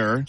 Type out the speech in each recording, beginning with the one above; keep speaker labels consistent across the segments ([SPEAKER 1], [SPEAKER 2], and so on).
[SPEAKER 1] better.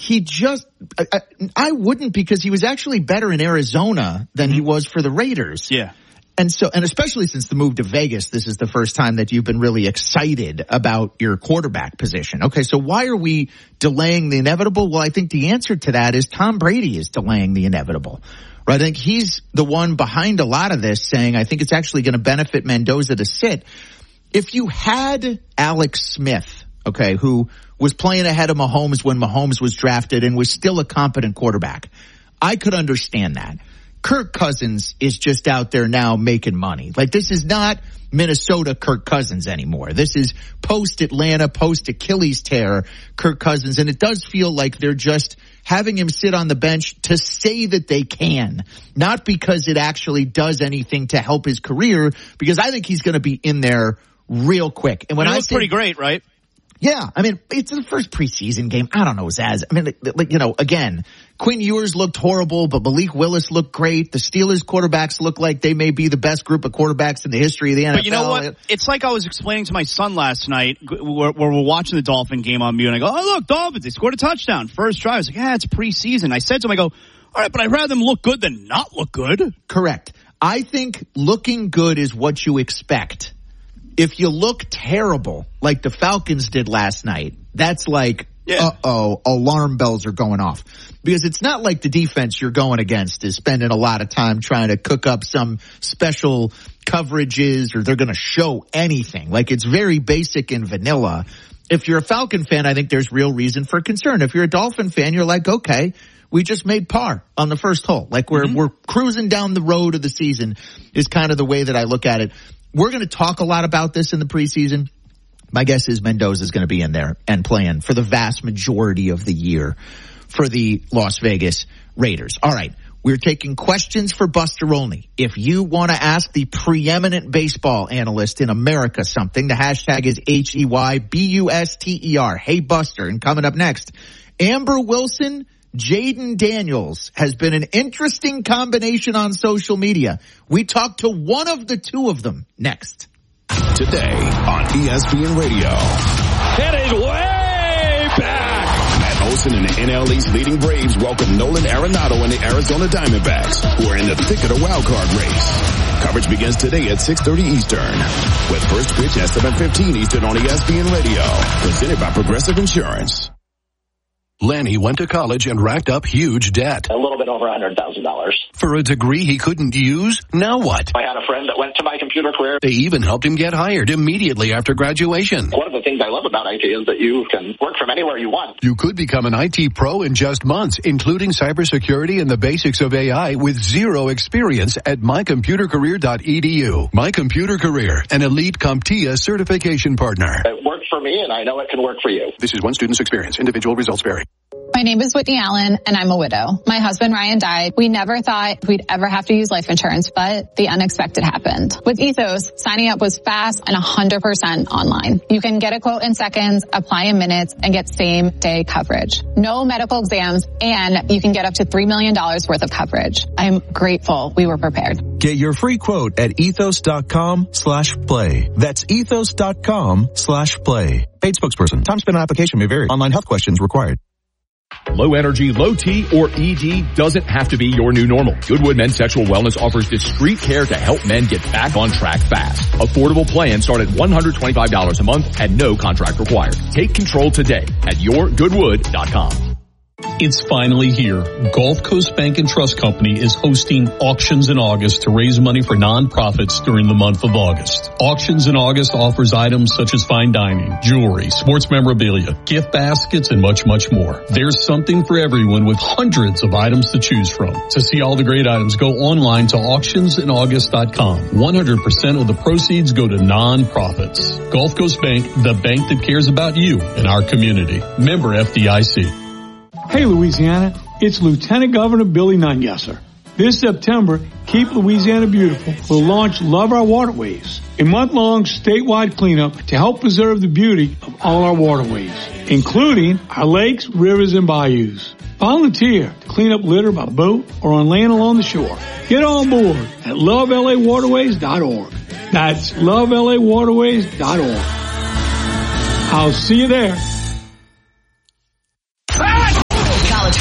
[SPEAKER 2] I wouldn't, because he was actually better in Arizona than he was for the Raiders.
[SPEAKER 1] Yeah.
[SPEAKER 2] And especially since the move to Vegas, this is the first time that you've been really excited about your quarterback position. Okay, so why are we delaying the inevitable? Well, I think the answer to that is Tom Brady is delaying the inevitable. Right? I think he's the one behind a lot of this, saying, I think it's actually going to benefit Mendoza to sit. If you had Alex Smith, okay, who was playing ahead of Mahomes when Mahomes was drafted and was still a competent quarterback, I could understand that. Kirk Cousins is just out there now making money. Like, this is not Minnesota Kirk Cousins anymore. This is post-Atlanta, post-Achilles tear Kirk Cousins. And it does feel like they're just having him sit on the bench to say that they can, not because it actually does anything to help his career, because I think he's going to be in there real quick. And when I say,
[SPEAKER 1] pretty great, right?
[SPEAKER 2] Yeah, I mean, it's the first preseason game. I don't know, Zaz. I mean, again, Quinn Ewers looked horrible, but Malik Willis looked great. The Steelers quarterbacks look like they may be the best group of quarterbacks in the history of the NFL.
[SPEAKER 1] But you know what? It's like I was explaining to my son last night where we're watching the Dolphin game on mute, and I go, oh, look, Dolphins, they scored a touchdown. First drive. I was like, yeah, it's preseason. I said to him, I go, all right, but I'd rather them look good than not look good.
[SPEAKER 2] Correct. I think looking good is what you expect. If you look terrible, like the Falcons did last night, that's like, alarm bells are going off. Because it's not like the defense you're going against is spending a lot of time trying to cook up some special coverages, or they're going to show anything. Like, it's very basic and vanilla. If you're a Falcon fan, I think there's real reason for concern. If you're a Dolphin fan, you're like, okay, we just made par on the first hole. Like, we're cruising down the road of the season is kind of the way that I look at it. We're going to talk a lot about this in the preseason. My guess is Mendoza is going to be in there and playing for the vast majority of the year for the Las Vegas Raiders. All right, we're taking questions for Buster only. If you want to ask the preeminent baseball analyst in America something, the hashtag is HEYBUSTER. Hey, Buster. And coming up next, Amber Wilson, Jaden Daniels has been an interesting combination on social media. We talked to one of the two of them next.
[SPEAKER 3] Today on ESPN Radio.
[SPEAKER 4] Headed way back.
[SPEAKER 3] Matt Olson and the NL East leading Braves welcome Nolan Arenado and the Arizona Diamondbacks, who are in the thick of the wild card race. Coverage begins today at 6:30 Eastern, with first pitch at 7:15 Eastern on ESPN Radio. Presented by Progressive Insurance.
[SPEAKER 5] Lanny went to college and racked up huge debt.
[SPEAKER 6] A little bit over $100,000.
[SPEAKER 5] For a degree he couldn't use? Now what?
[SPEAKER 6] I had a friend that went to My Computer Career.
[SPEAKER 5] They even helped him get hired immediately after graduation.
[SPEAKER 6] One of the things I love about IT is that you can work from anywhere you want.
[SPEAKER 5] You could become an IT pro in just months, including cybersecurity and the basics of AI with zero experience at mycomputercareer.edu. My Computer Career, an elite CompTIA certification partner.
[SPEAKER 6] It worked for me, and I know it can work for you.
[SPEAKER 5] This is one student's experience. Individual results vary.
[SPEAKER 7] My name is Whitney Allen, and I'm a widow. My husband, Ryan, died. We never thought we'd ever have to use life insurance, but the unexpected happened. With Ethos, signing up was fast and 100% online. You can get a quote in seconds, apply in minutes, and get same-day coverage. No medical exams, and you can get up to $3 million worth of coverage. I'm grateful we were prepared.
[SPEAKER 8] Get your free quote at ethos.com/play. That's ethos.com/play. Paid spokesperson. Time spent on application may vary. Online health questions required.
[SPEAKER 4] Low energy, low T, or ED doesn't have to be your new normal. Goodwood Men's Sexual Wellness offers discreet care to help men get back on track fast. Affordable plans start at $125 a month and no contract required. Take control today at yourgoodwood.com.
[SPEAKER 9] It's finally here. Gulf Coast Bank and Trust Company is hosting Auctions in August to raise money for nonprofits during the month of August. Auctions in August offers items such as fine dining, jewelry, sports memorabilia, gift baskets, and much, much more. There's something for everyone with hundreds of items to choose from. To see all the great items, go online to auctionsinaugust.com. 100% of the proceeds go to nonprofits. Gulf Coast Bank, the bank that cares about you and our community. Member FDIC.
[SPEAKER 10] Hey, Louisiana, it's Lieutenant Governor Billy Nungesser. This September, Keep Louisiana Beautiful will launch Love Our Waterways, a month-long statewide cleanup to help preserve the beauty of all our waterways, including our lakes, rivers, and bayous. Volunteer to clean up litter by boat or on land along the shore. Get on board at lovelawaterways.org. That's lovelawaterways.org. I'll see you there.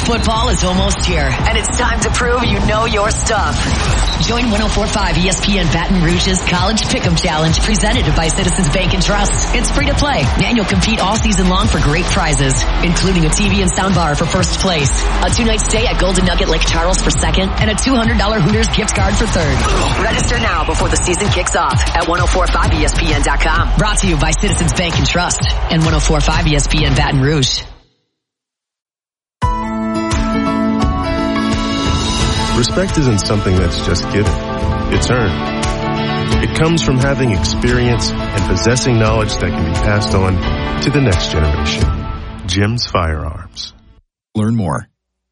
[SPEAKER 11] Football is almost here, and it's time to prove you know your stuff. Join 104.5 ESPN Baton Rouge's College Pick'em Challenge presented by Citizens Bank and Trust. It's free to play, and you'll compete all season long for great prizes, including a TV and soundbar for first place, a 2-night stay at Golden Nugget Lake Charles for second, and a $200 Hooters gift card for third. Register now before the season kicks off at 1045ESPN.com. Brought to you by Citizens Bank and Trust and 104.5 ESPN Baton Rouge.
[SPEAKER 12] Respect isn't something that's just given. It's earned. It comes from having experience and possessing knowledge that can be passed on to the next generation. Jim's Firearms.
[SPEAKER 8] Learn more.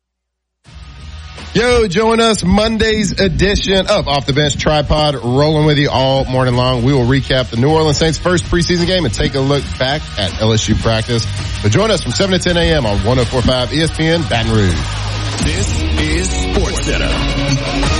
[SPEAKER 13] Yo, join us Monday's edition of Off the Bench Tripod, rolling with you all morning long. We will recap the New Orleans Saints' first preseason game and take a look back at LSU practice. But join us from 7 to 10 a.m. on 104.5 ESPN Baton Rouge.
[SPEAKER 3] This is Sports Center.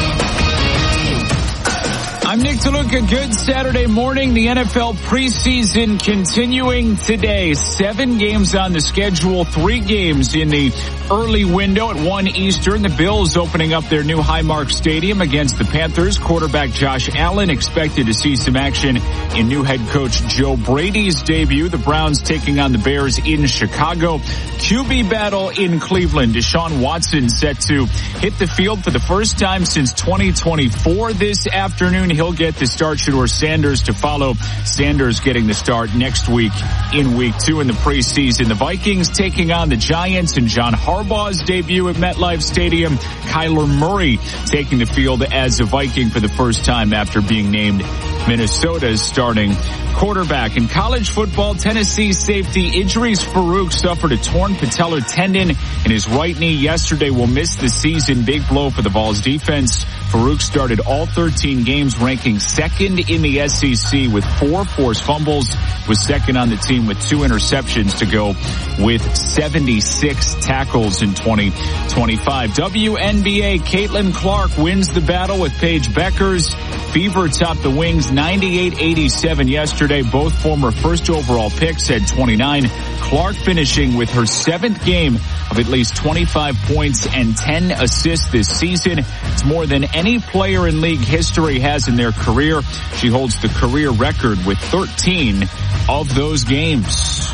[SPEAKER 14] I'm Nick DeLuca. Good Saturday morning. The NFL preseason continuing today. 7 games on the schedule, 3 games in the early window at 1 Eastern. The Bills opening up their new Highmark Stadium against the Panthers. Quarterback Josh Allen expected to see some action in new head coach Joe Brady's debut. The Browns taking on the Bears in Chicago. QB battle in Cleveland. Deshaun Watson set to hit the field for the first time since 2024 this afternoon. He'll get the start. Shedeur Sanders to follow. Sanders getting the start next week in week 2 in the preseason. The Vikings taking on the Giants in John Harbaugh's debut at MetLife Stadium. Kyler Murray taking the field as a Viking for the first time after being named Minnesota's starting quarterback. In college football, Tennessee safety Idris Farouk suffered a torn patellar tendon in his right knee yesterday. Will miss the season. Big blow for the Vols defense. Farouk started all 13 games, ranking second in the SEC with 4 forced fumbles, was second on the team with 2 interceptions to go with 76 tackles in 2025. WNBA, Caitlin Clark wins the battle with Paige Beckers. Fever topped the Wings 98-87 yesterday. Both former first overall picks had 29. Clark finishing with her 7th game of at least 25 points and 10 assists this season. It's more than any player in league history has in their career. She holds the career record with 13 of those games.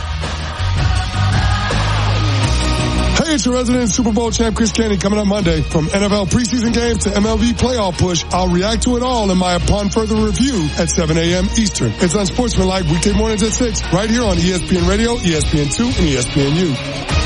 [SPEAKER 15] Hey, it's your resident Super Bowl champ Chris Candy coming up Monday. From NFL preseason games to MLB playoff push, I'll react to it all in my Upon Further review at 7 a.m. Eastern. It's Unsportsmanlike weekday mornings at 6, right here on ESPN Radio, ESPN2, and ESPNU.